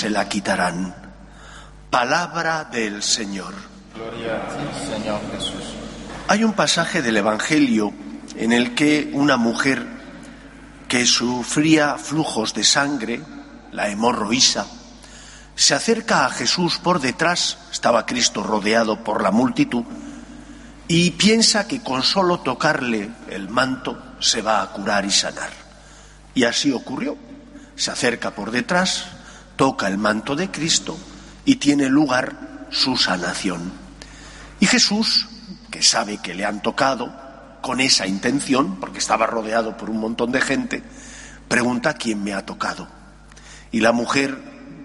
se la quitarán. Palabra del Señor. Gloria a ti, Señor Jesús. Hay un pasaje del Evangelio en el que una mujer que sufría flujos de sangre, la hemorroísa, se acerca a Jesús por detrás, estaba Cristo rodeado por la multitud, y piensa que con solo tocarle el manto se va a curar y sanar. Y así ocurrió. Se acerca por detrás, toca el manto de Cristo y tiene lugar su sanación. Y Jesús, que sabe que le han tocado con esa intención, porque estaba rodeado por un montón de gente, pregunta quién me ha tocado. Y la mujer,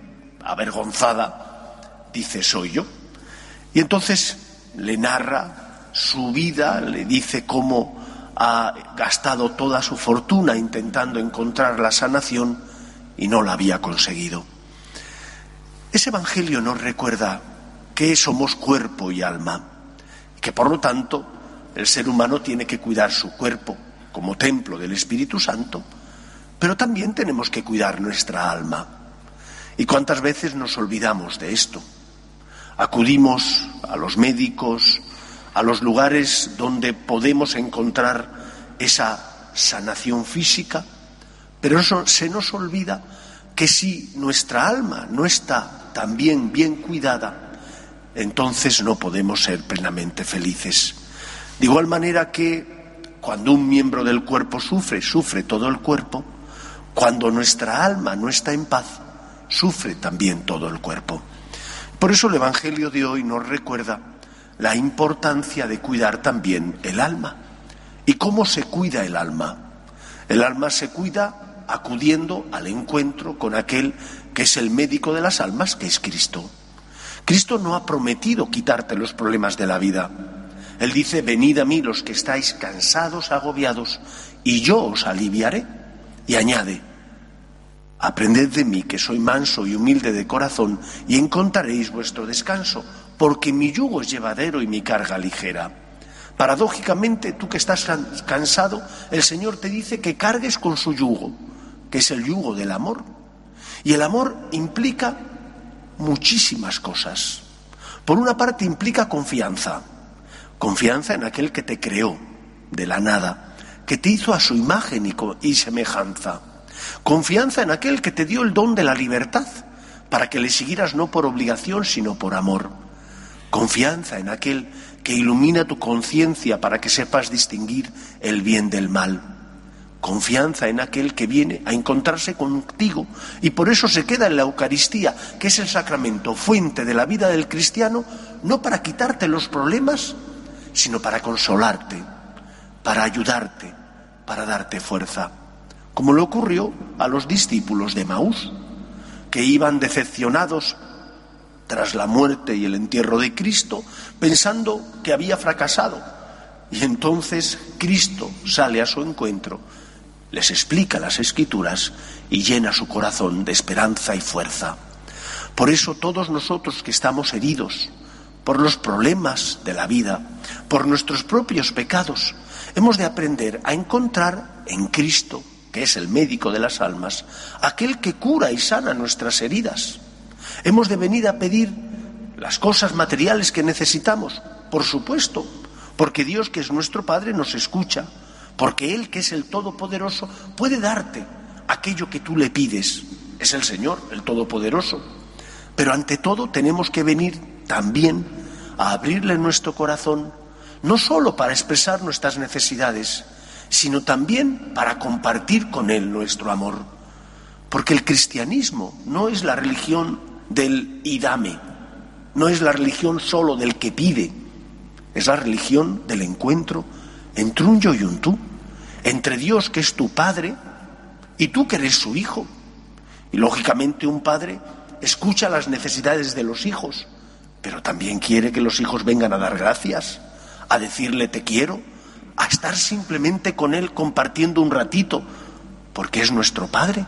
avergonzada, dice: soy yo. Y entonces le narra su vida, le dice cómo ha gastado toda su fortuna intentando encontrar la sanación y no la había conseguido. Ese Evangelio nos recuerda que somos cuerpo y alma, y que por lo tanto el ser humano tiene que cuidar su cuerpo como templo del Espíritu Santo, pero también tenemos que cuidar nuestra alma. ¿Y cuántas veces nos olvidamos de esto? Acudimos a los médicos, a los lugares donde podemos encontrar esa sanación física, pero eso se nos olvida que si nuestra alma no está también bien cuidada, entonces no podemos ser plenamente felices. De igual manera que cuando un miembro del cuerpo sufre todo el cuerpo. Cuando nuestra alma no está en paz, sufre también todo el cuerpo. Por eso el Evangelio de hoy nos recuerda la importancia de cuidar también el alma. ¿Y cómo se cuida el alma? El alma se cuida acudiendo al encuentro con aquel que es el médico de las almas, que es Cristo. Cristo no ha prometido quitarte los problemas de la vida. Él dice: venid a mí los que estáis cansados, agobiados, y yo os aliviaré. Y añade: aprended de mí, que soy manso y humilde de corazón, y encontraréis vuestro descanso, porque mi yugo es llevadero y mi carga ligera. Paradójicamente, tú que estás cansado, el Señor te dice que cargues con su yugo, que es el yugo del amor. Y el amor implica muchísimas cosas. Por una parte implica confianza en aquel que te creó de la nada, que te hizo a su imagen y semejanza. Confianza en aquel que te dio el don de la libertad, para que le siguieras no por obligación, sino por amor. Confianza en aquel que ilumina tu conciencia para que sepas distinguir el bien del mal. Confianza en aquel que viene a encontrarse contigo y por eso se queda en la Eucaristía, que es el sacramento, fuente de la vida del cristiano, no para quitarte los problemas, sino para consolarte, para ayudarte, para darte fuerza. Como le ocurrió a los discípulos de Emaús, que iban decepcionados tras la muerte y el entierro de Cristo, pensando que había fracasado. Y entonces Cristo sale a su encuentro, les explica las Escrituras y llena su corazón de esperanza y fuerza. Por eso todos nosotros que estamos heridos por los problemas de la vida, por nuestros propios pecados, hemos de aprender a encontrar en Cristo, que es el médico de las almas, aquel que cura y sana nuestras heridas. Hemos de venir a pedir las cosas materiales que necesitamos, por supuesto, porque Dios, que es nuestro Padre, nos escucha, porque Él, que es el Todopoderoso, puede darte aquello que tú le pides. Es el Señor, el Todopoderoso. Pero ante todo tenemos que venir también a abrirle nuestro corazón, no solo para expresar nuestras necesidades, sino también para compartir con Él nuestro amor. Porque el cristianismo no es la religión del y dame, no es la religión solo del que pide, es la religión del encuentro entre un yo y un tú, entre Dios, que es tu Padre, y tú, que eres su Hijo. Y lógicamente un padre escucha las necesidades de los hijos, pero también quiere que los hijos vengan a dar gracias, a decirle te quiero, a estar simplemente con él compartiendo un ratito, porque es nuestro Padre.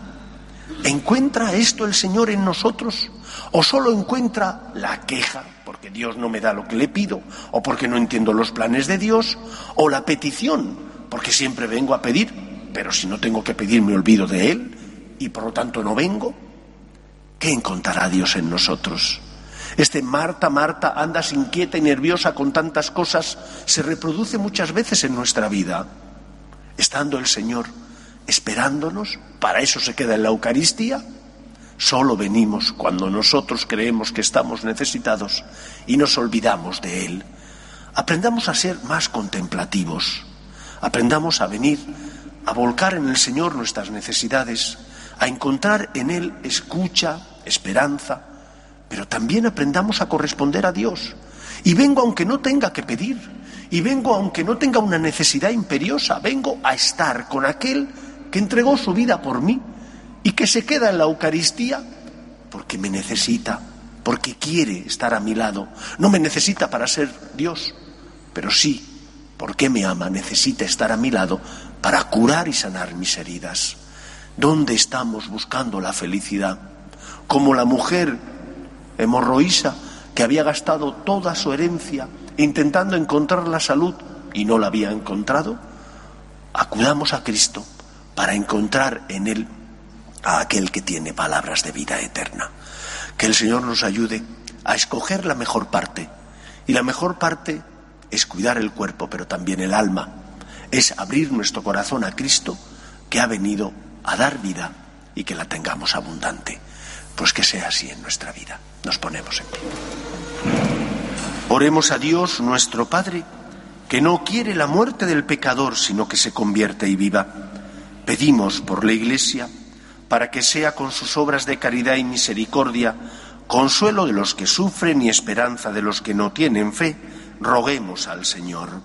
¿Encuentra esto el Señor en nosotros? ¿O solo encuentra la queja, porque Dios no me da lo que le pido, o porque no entiendo los planes de Dios, o la petición, porque siempre vengo a pedir, pero si no tengo que pedir me olvido de Él, y por lo tanto no vengo? ¿qué encontrará Dios en nosotros? Este Marta, Marta, andas inquieta y nerviosa con tantas cosas, se reproduce muchas veces en nuestra vida. Estando el Señor esperándonos, para eso se queda en la Eucaristía. Solo venimos cuando nosotros creemos que estamos necesitados y nos olvidamos de Él. Aprendamos a ser más contemplativos, aprendamos a venir, a volcar en el Señor nuestras necesidades, a encontrar en Él escucha, esperanza, pero también aprendamos a corresponder a Dios. Y vengo aunque no tenga que pedir, y vengo aunque no tenga una necesidad imperiosa, vengo a estar con aquel que entregó su vida por mí y que se queda en la Eucaristía porque me necesita, porque quiere estar a mi lado. No me necesita para ser Dios, pero sí, porque me ama, necesita estar a mi lado para curar y sanar mis heridas. ¿Dónde estamos buscando la felicidad? Como la mujer hemorroísa que había gastado toda su herencia intentando encontrar la salud y no la había encontrado. Acudamos a Cristo para encontrar en Él a aquel que tiene palabras de vida eterna. Que el Señor nos ayude a escoger la mejor parte. Y la mejor parte es cuidar el cuerpo, pero también el alma. Es abrir nuestro corazón a Cristo, que ha venido a dar vida y que la tengamos abundante. Pues que sea así en nuestra vida. Nos ponemos en pie. Oremos a Dios, nuestro Padre, que no quiere la muerte del pecador, sino que se convierte y viva. Pedimos por la Iglesia, para que sea con sus obras de caridad y misericordia, consuelo de los que sufren y esperanza de los que no tienen fe, roguemos al Señor.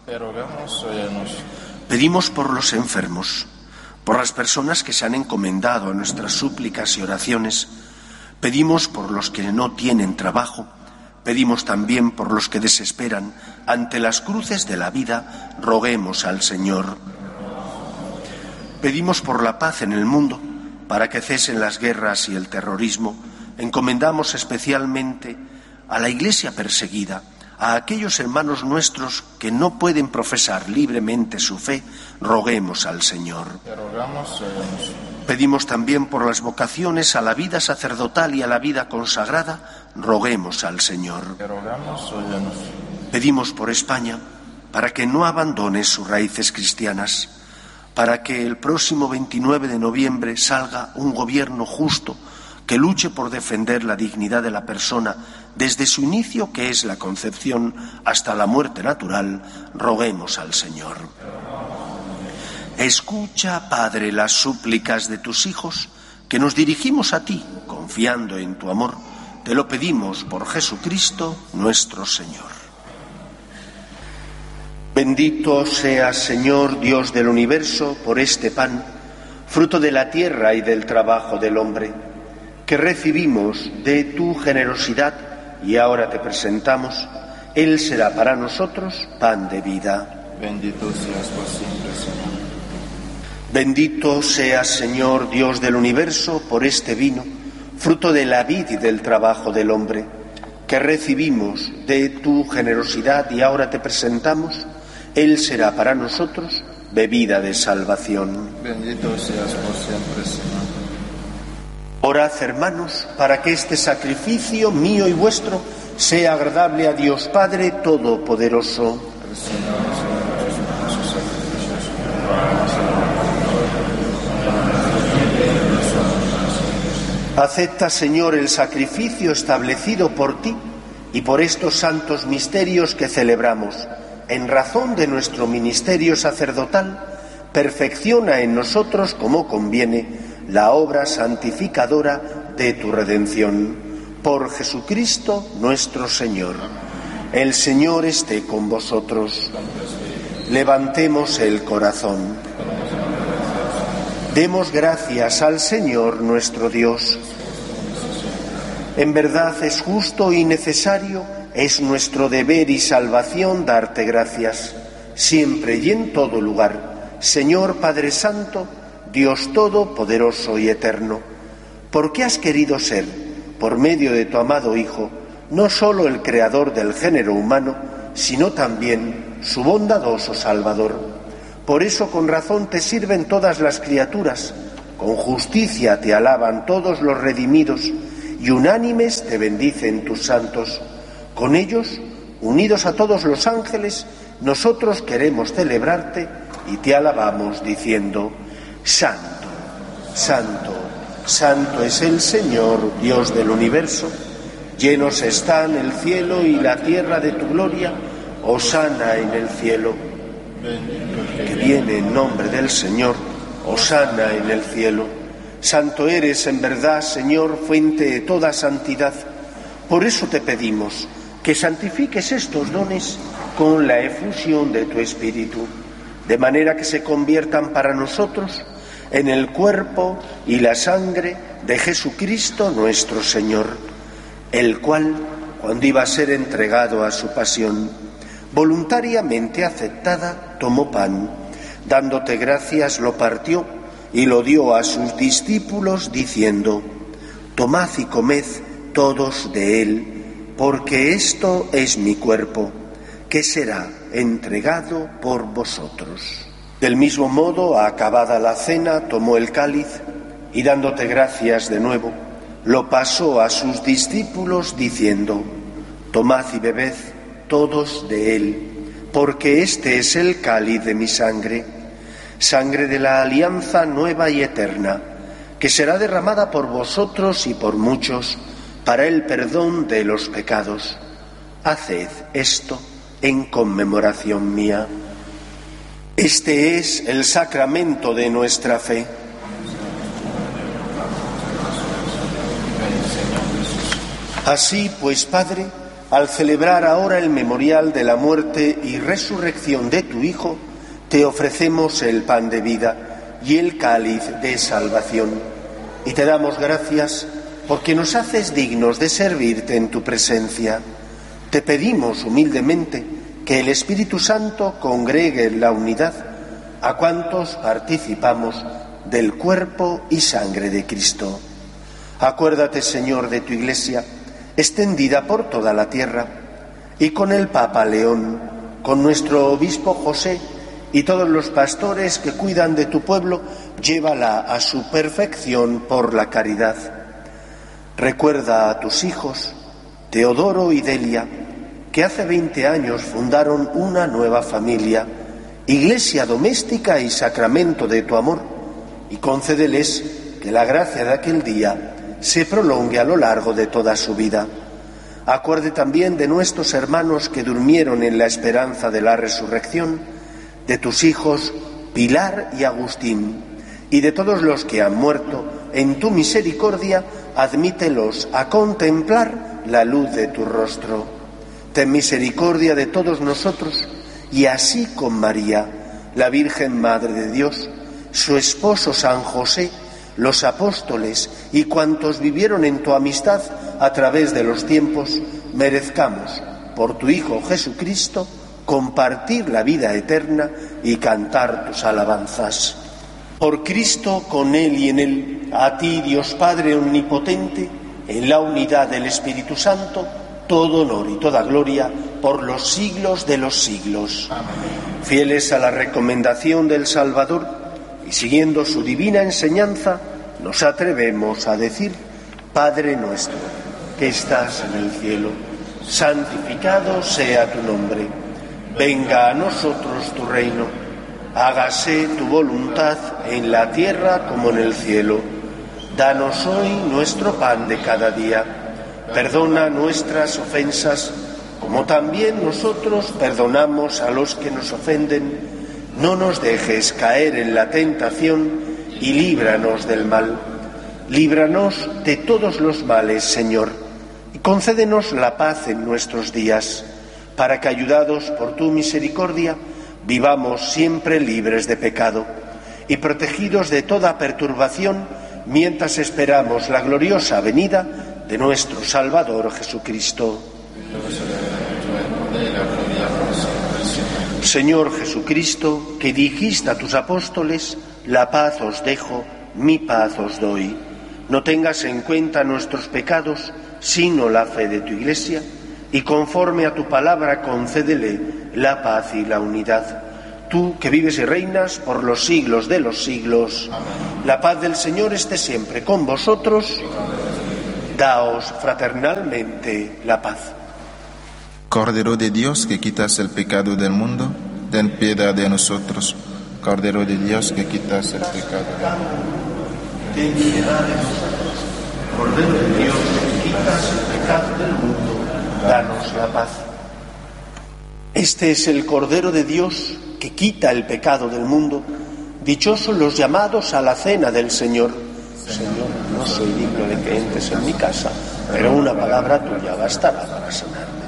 Pedimos por los enfermos, por las personas que se han encomendado a nuestras súplicas y oraciones. Pedimos por los que no tienen trabajo, pedimos también por los que desesperan ante las cruces de la vida, roguemos al Señor. Pedimos por la paz en el mundo, para que cesen las guerras y el terrorismo. Encomendamos especialmente a la Iglesia perseguida, a aquellos hermanos nuestros que no pueden profesar libremente su fe, roguemos al Señor. Pedimos también por las vocaciones a la vida sacerdotal y a la vida consagrada, roguemos al Señor. Pedimos por España, para que no abandone sus raíces cristianas, para que el próximo 29 de noviembre salga un gobierno justo, que luche por defender la dignidad de la persona desde su inicio, que es la concepción, hasta la muerte natural, roguemos al Señor. Escucha, Padre, las súplicas de tus hijos, que nos dirigimos a ti, confiando en tu amor. Te lo pedimos por Jesucristo, nuestro Señor. Bendito seas, Señor, Dios del universo, por este pan, fruto de la tierra y del trabajo del hombre, que recibimos de tu generosidad y ahora te presentamos. Él será para nosotros pan de vida. Bendito seas por siempre, Señor. Bendito seas, Señor, Dios del universo, por este vino, fruto de la vid y del trabajo del hombre, que recibimos de tu generosidad y ahora te presentamos. Él será para nosotros bebida de salvación. Bendito seas por siempre, Señor. Orad, hermanos, para que este sacrificio mío y vuestro sea agradable a Dios Padre Todopoderoso. El Señor sus sacrificios. Acepta, Señor, el sacrificio establecido por ti y por estos santos misterios que celebramos. En razón de nuestro ministerio sacerdotal, perfecciona en nosotros, como conviene, la obra santificadora de tu redención. Por Jesucristo nuestro Señor. El Señor esté con vosotros. Levantemos el corazón. Demos gracias al Señor nuestro Dios. En verdad es justo y necesario, es nuestro deber y salvación darte gracias, siempre y en todo lugar, Señor Padre Santo, Dios Todopoderoso y Eterno, porque has querido ser, por medio de tu amado Hijo, no solo el Creador del género humano, sino también su bondadoso Salvador. Por eso con razón te sirven todas las criaturas, con justicia te alaban todos los redimidos, y unánimes te bendicen tus santos. Con ellos, unidos a todos los ángeles, nosotros queremos celebrarte y te alabamos diciendo: Santo, Santo, Santo es el Señor, Dios del universo. Llenos están el cielo y la tierra de tu gloria. Hosana en el cielo. Que viene en nombre del Señor. Hosana en el cielo. Santo eres en verdad, Señor, fuente de toda santidad. Por eso te pedimos que santifiques estos dones con la efusión de tu Espíritu, de manera que se conviertan para nosotros en el cuerpo y la sangre de Jesucristo nuestro Señor, el cual, cuando iba a ser entregado a su pasión, voluntariamente aceptada, tomó pan, dándote gracias, lo partió y lo dio a sus discípulos, diciendo: Tomad y comed todos de él, porque esto es mi cuerpo, que será entregado por vosotros. Del mismo modo, acabada la cena, tomó el cáliz y, dándote gracias de nuevo, lo pasó a sus discípulos, diciendo: Tomad y bebed todos de él, porque este es el cáliz de mi sangre, sangre de la alianza nueva y eterna, que será derramada por vosotros y por muchos para el perdón de los pecados. Haced esto en conmemoración mía. Este es el sacramento de nuestra fe. Así pues, Padre, al celebrar ahora el memorial de la muerte y resurrección de tu Hijo, te ofrecemos el pan de vida y el cáliz de salvación, y te damos gracias porque nos haces dignos de servirte en tu presencia. Te pedimos humildemente que el Espíritu Santo congregue en la unidad a cuantos participamos del cuerpo y sangre de Cristo. Acuérdate, Señor, de tu Iglesia, extendida por toda la tierra, y con el Papa León, con nuestro obispo José y todos los pastores que cuidan de tu pueblo, llévala a su perfección por la caridad. Recuerda a tus hijos, Teodoro y Delia, que hace 20 años fundaron una nueva familia, iglesia doméstica y sacramento de tu amor, y concédeles que la gracia de aquel día se prolongue a lo largo de toda su vida. Acuerde también de nuestros hermanos que durmieron en la esperanza de la resurrección, de tus hijos Pilar y Agustín, y de todos los que han muerto. En tu misericordia, admítelos a contemplar la luz de tu rostro. Ten misericordia de todos nosotros, y así con María, la Virgen Madre de Dios, su esposo San José, los apóstoles y cuantos vivieron en tu amistad a través de los tiempos, merezcamos, por tu Hijo Jesucristo, compartir la vida eterna y cantar tus alabanzas. Por Cristo, con Él y en Él, a ti, Dios Padre omnipotente, en la unidad del Espíritu Santo, todo honor y toda gloria por los siglos de los siglos. Amén. Fieles a la recomendación del Salvador y siguiendo su divina enseñanza, nos atrevemos a decir: Padre nuestro, que estás en el cielo, santificado sea tu nombre. Venga a nosotros tu reino. Hágase tu voluntad en la tierra como en el cielo. Danos hoy nuestro pan de cada día. Perdona nuestras ofensas, como también nosotros perdonamos a los que nos ofenden. No nos dejes caer en la tentación y líbranos del mal. Líbranos de todos los males, Señor, y concédenos la paz en nuestros días, para que, ayudados por tu misericordia, vivamos siempre libres de pecado y protegidos de toda perturbación, mientras esperamos la gloriosa venida de nuestro Salvador Jesucristo. Señor Jesucristo, que dijiste a tus apóstoles: la paz os dejo, mi paz os doy. No tengas en cuenta nuestros pecados, sino la fe de tu Iglesia, y conforme a tu palabra concédele la paz y la unidad. Tú, que vives y reinas por los siglos de los siglos. Amén. La paz del Señor esté siempre con vosotros. Daos fraternalmente la paz. Cordero de Dios que quitas el pecado del mundo, ten piedad de nosotros. Cordero de Dios que quitas el pecado del mundo, ten piedad de nosotros. Cordero de Dios que quitas el pecado del mundo, danos la paz. Este es el Cordero de Dios que quita el pecado del mundo. Dichosos los llamados a la cena del Señor. Señor, no soy digno de que entres en mi casa, pero una palabra tuya bastará para sanarme.